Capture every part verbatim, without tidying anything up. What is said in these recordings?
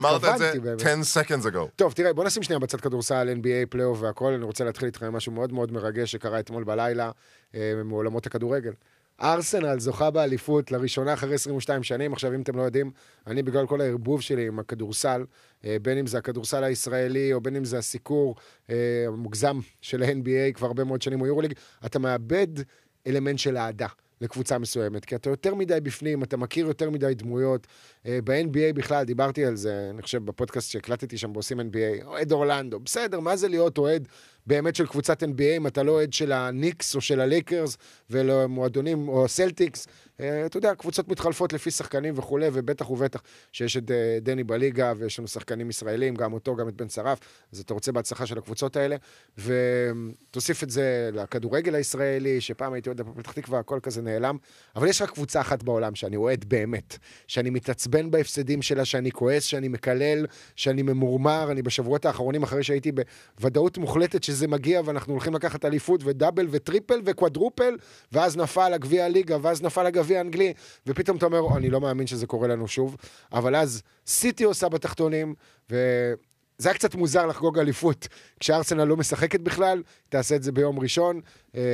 אמרת את זה עשר seconds ago. טוב, תראה, בוא נשים שנייה בצד כדורסל, אן בי איי, פלייאוף והכל, אני רוצה להתחיל איתך עם משהו מאוד מאוד מרגש שקרה אתמול בלילה, מעולמות הכדורגל. ארסנל זוכה באליפות לראשונה אחרי עשרים ושתיים שנים, עכשיו אם אתם לא יודעים, אני בגלל כל הערבוב שלי עם הכדורסל, בין אם זה הכדורסל הישראלי, או בין אם זה הסיקור המוגזם של ה-אן בי איי כבר הרבה מאוד שנים, או יורוליג, אתה מאבד אלמנט של העדה לקבוצה מסוימת, כי אתה יותר מדי בפנים, אתה מכיר יותר מדי דמויות, ב-אן בי איי בכלל, דיברתי על זה, אני חושב בפודקאסט שהקלטתי שם בעושים אן בי איי, אוהד אורלנדו, בסדר, מה זה להיות אוהד באמת של קבוצת אן בי איי, אם אתה לא אוהד של הניקס או של הלייקרס, ולא מועדונים או סלטיקס, אתה יודע, קבוצות מתחלפות לפי שחקנים וכו', ובטח ובטח שיש את דני בליגה, ויש לנו שחקנים ישראלים, גם אותו, גם את בן שרף, אז אתה רוצה בהצלחה של הקבוצות האלה, ותוסיף את זה לכדורגל הישראלי, שפעם הייתי אוהד בפתח תקווה, הכל כזה נעלם, אבל יש רק קבוצה אחת בעולם שאני אוהד באמת, שאני מתעצבן בהפסדים שלה, שאני כועס, שאני מקלל, שאני ממורמר, אני בשבועות האחרונים אחרי שהייתי בוודאות מוחלטת שזה מגיע, ואנחנו הולכים לקחת אליפות ודאבל וטריפל וקוואדרופל, ואז נפל הגביע הליגה, ואז נפל הגביע האנגלי, ופתאום אתה אומר, אני לא מאמין שזה קורה לנו שוב, אבל אז סיטי עושה בתחתונים, וזה היה קצת מוזר לחגוג אליפות, כשארסנל לא משחקת בכלל, תעשה את זה ביום ראשון.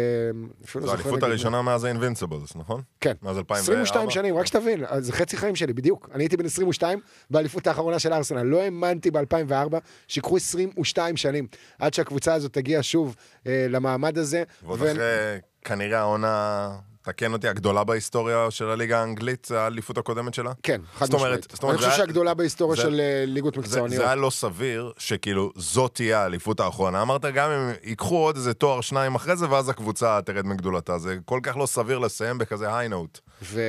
זו האליפות הראשונה מאז ה-Invincibles, נכון? כן. מאז אלפיים וארבע. עשרים ושתיים שנים, רק שתבין, זה חצי חיים שלי, בדיוק. אני הייתי בן עשרים ושתיים, באליפות האחרונה של ארסנל. לא האמנתי ב-אלפיים וארבע, שיקחו עשרים ושתיים שנים, עד שהקבוצה הזאת תגיע שוב למעמד הזה. ועוד אחרי, כנראה העונה... תקן אותי, הגדולה בהיסטוריה של הליגה האנגלית, האליפות הקודמת שלה? כן, חד משמעית. אני חושב שהגדולה בהיסטוריה של ליגות מקצועניות. זה היה לא סביר שכאילו זאת תהיה האליפות האחרונה. אמרת גם אם ייקחו עוד איזה תואר שניים אחרי זה, ואז הקבוצה תרד מגדולתה. זה כל כך לא סביר לסיים בכזה היי נוט.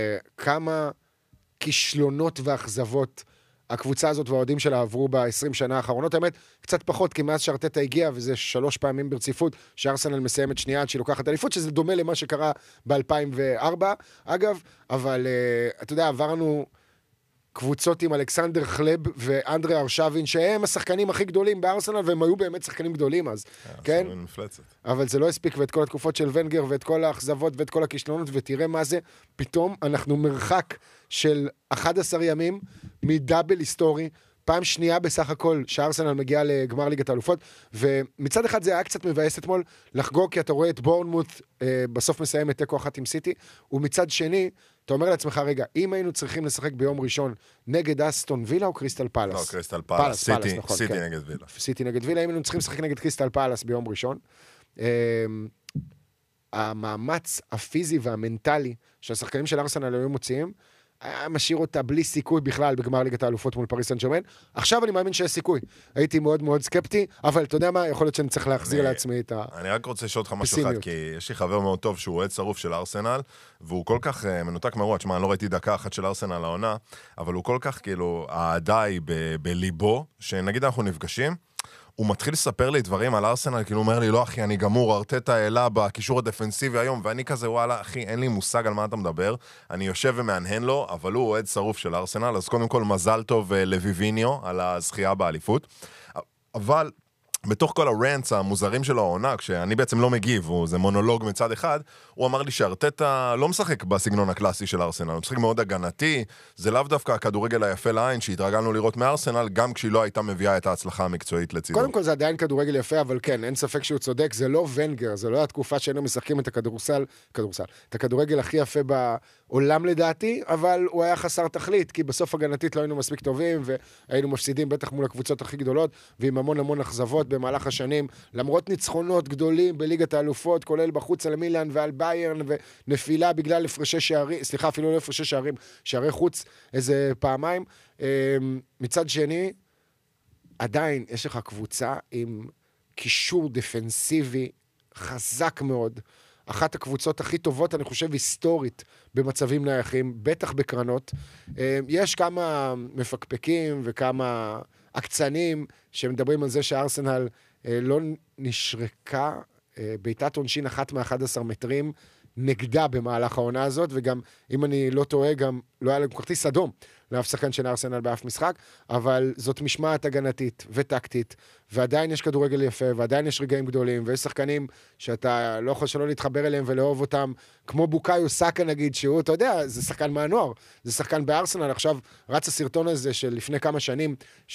וכמה כישלונות ואכזבות הקבוצה הזאת והאוהדים שלה עברו ב-עשרים שנה האחרונות, האמת, קצת פחות, כי מאז שארטטה הגיע, וזה שלוש פעמים ברציפות, שארסנל מסיימת שנייה עד שהיא לוקחת אליפות, שזה דומה למה שקרה ב-אלפיים וארבע, אגב, אבל, uh, אתה יודע, עברנו קבוצות עם אלכסנדר חלב ואנדרי ארשבין, שהם השחקנים הכי גדולים בארסנל, והם היו באמת שחקנים גדולים אז, כן? אבל זה לא הספיק, ואת כל התקופות של ונגר, ואת כל האכזבות, ואת כל הכישלונות, ותראה מה זה, פתאום אנחנו מרחק של אחד עשר ימים מדאבל היסטורי, פעם שנייה בסך הכל שארסנל מגיעה לגמר ליגת האלופות, ומצד אחד זה היה קצת מבאס אתמול לחגוג, כי אתה רואה את בורנמוט אה, בסוף מסיים את תיקו אחת עם סיטי, ומצד שני, אתה אומר לעצמך, רגע, אם היינו צריכים לשחק ביום ראשון נגד אסטון וילה או קריסטל פלאס? לא, קריסטל פלאס, פלאס, סיטי, פלאס נכון, סיטי כן. נגד וילה. סיטי נגד וילה, אם היינו צריכים לשחק נגד קריסטל פלאס ביום ראשון, אה, המאמץ הפיזי והמנטלי שהשחקנים של ארסנל היו מוציאים, היה משאיר אותה בלי סיכוי בכלל בגמר ליגת האלופות מול פריס סן ז'רמן. עכשיו אני מאמין שיש סיכוי. הייתי מאוד מאוד סקפטי, אבל אתה יודע מה? יכול להיות שאני צריך להחזיר אני, לעצמי את הפסימיות. אני רק רוצה לשאול אותך משהו אחד, כי יש לי חבר מאוד טוב שהוא אוהד שרוף של ארסנל, והוא כל כך uh, מנותק מרוע, תשמע, אני לא ראיתי דקה אחת של ארסנל לעונה, אבל הוא כל כך כאילו, העדה היא ב- בליבו, שנגיד אנחנו נפגשים, הוא מתחיל לספר לי דברים על ארסנל, כאילו הוא אומר לי, לא אחי, אני גמור, ארטטה העלה בקישור הדפנסיבי היום, ואני כזה, וואלה, אחי, אין לי מושג על מה אתה מדבר, אני יושב ומענהן לו, אבל הוא אוהד שרוף של ארסנל, אז קודם כל מזל טוב לויביניו על הזכייה באליפות, אבל בתוך כל הרנטס המוזרים שלו העונה, כשאני בעצם לא מגיב, זה מונולוג מצד אחד, הוא אמר לי שארטטה לא משחק בסגנון הקלאסי של ארסנל, הוא משחק מאוד הגנתי, זה לאו דווקא הכדורגל היפה לעין שהתרגלנו לראות מארסנל, גם כשהיא לא הייתה מביאה את ההצלחה המקצועית לצידו. קודם כל זה עדיין כדורגל יפה, אבל כן, אין ספק שהוא צודק, זה לא ונגר, זה לא התקופה שהיינו משחקים את הכדורסל, כדורסל, את הכדורגל הכי יפה בעולם לדעתי, אבל הוא היה חסר תכלית, כי בסוף הגנתית לא היינו מספיק טובים, והיינו מפסידים בטח מול הקבוצות הכי גדולות, ועם המון המון אכזבות במהלך השנים, למרות ניצחונות גדולים בליגת האלופות, כולל בחוץ על מילאן ועל ביירן, ונפילה בגלל הפרשי שערים, סליחה, אפילו לא הפרשי שערים, שערי חוץ איזה פעמיים. מצד שני, עדיין יש לך קבוצה עם קישור דפנסיבי חזק מאוד, אחת הקבוצות הכי טובות, אני חושב, היסטורית במצבים נייחים, בטח בקרנות. יש כמה מפקפקים וכמה הקצנים שמדברים על זה שהארסנל לא נשרקה בעיטת עונשין אחת מ-אחד עשר מטרים נגדה במהלך העונה הזאת, וגם, אם אני לא טועה, גם לא היה להם כרטיס אדום לאף שחקן של ארסנל באף משחק, אבל זאת משמעת הגנתית וטקטית, ועדיין יש כדורגל יפה, ועדיין יש רגעים גדולים, ויש שחקנים שאתה לא יכול שלא להתחבר אליהם ולאהוב אותם, כמו בוקאיו סאקה נגיד, שהוא, אתה יודע, זה שחקן מהנוער, זה שחקן בארסנל, עכשיו רץ הסרטון הזה של לפני כמה שנים,